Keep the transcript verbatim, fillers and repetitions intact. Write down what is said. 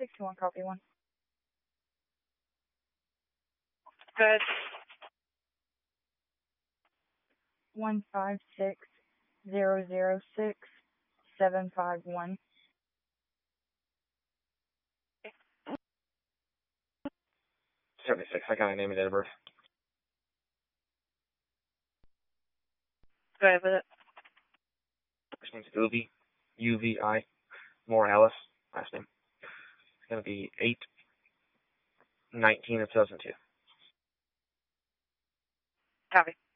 six two one, copy one. Good. One five six zero zero six seven five one. seventy-six, I got a name and date of birth. Go ahead with it. First name's Uvi, U V I, Morales, last name. It's going to be eight nineteen of two thousand two. Copy.